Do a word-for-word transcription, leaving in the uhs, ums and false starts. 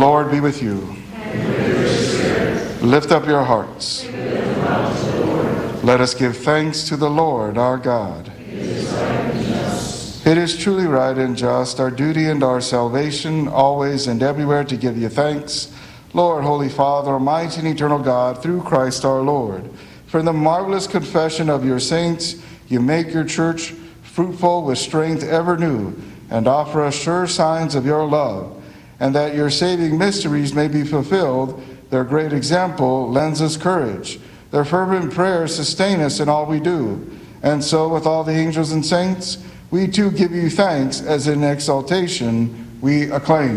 Lord be with you. And with your spirit. Lift up your hearts. Let us give thanks to the Lord our God. It is right and just. It is truly right and just, our duty and our salvation, always and everywhere to give you thanks, Lord, Holy Father, Almighty and eternal God, through Christ our Lord. For in the marvelous confession of your saints, you make your church fruitful with strength ever new, and offer us sure signs of your love, and that your saving mysteries may be fulfilled. Their great example lends us courage. Their fervent prayers sustain us in all we do. And so, with all the angels and saints, we too give you thanks, as in exaltation we acclaim.